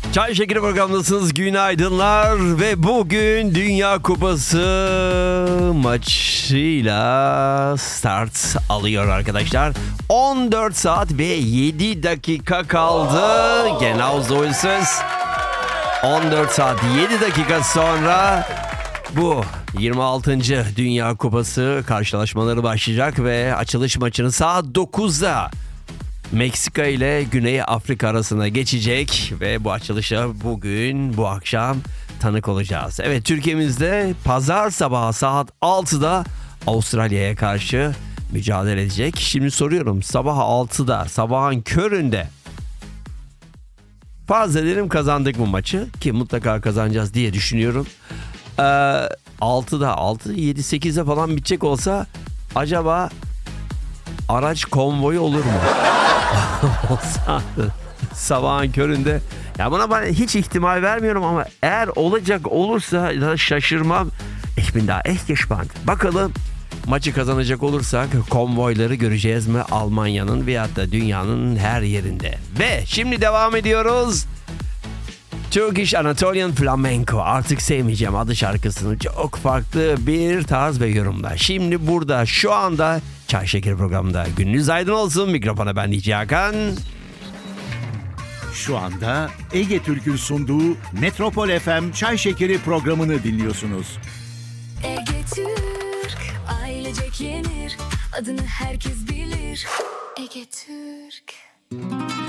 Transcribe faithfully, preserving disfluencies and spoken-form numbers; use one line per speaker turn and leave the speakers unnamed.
Çay Şekeri programındasınız. Günaydınlar ve bugün Dünya Kupası maçıyla start alıyor arkadaşlar. on dört saat ve yedi dakika kaldı. Genau so ist es. on dört saat yedi dakika sonra bu yirmi altıncı Dünya Kupası karşılaşmaları başlayacak ve açılış maçını saat dokuzda Meksika ile Güney Afrika arasına geçecek ve bu açılışa bugün, bu akşam tanık olacağız. Evet, Türkiye'mizde pazar sabahı saat altıda Avustralya'ya karşı mücadele edecek. Şimdi soruyorum, sabah altıda, sabahın köründe farz edelim kazandık bu maçı, ki mutlaka kazanacağız diye düşünüyorum. Ee, altıda, altı, yedi, sekizde falan bitecek olsa acaba araç konvoyu olur mu? Olsa sabahın köründe, ya buna ben hiç ihtimal vermiyorum ama eğer olacak olursa da şaşırmam. Ich bin da echt gespannt. Bakalım maçı kazanacak olursak konvoyları göreceğiz mi Almanya'nın veyahut da dünyanın her yerinde. Ve şimdi devam ediyoruz. Turkish Anatolian Flamenco. Artık sevmeyeceğim adı şarkısını. Çok farklı bir tarz ve yorumlar. Şimdi burada şu anda Çay Şekeri programında. Gününüz aydın olsun. Mikrofona ben D J Hakan.
Şu anda Ege Türk'ün sunduğu Metropol F M Çay Şekeri programını dinliyorsunuz.
Ege Türk, ailecek yenir, adını herkes bilir. Ege Türk.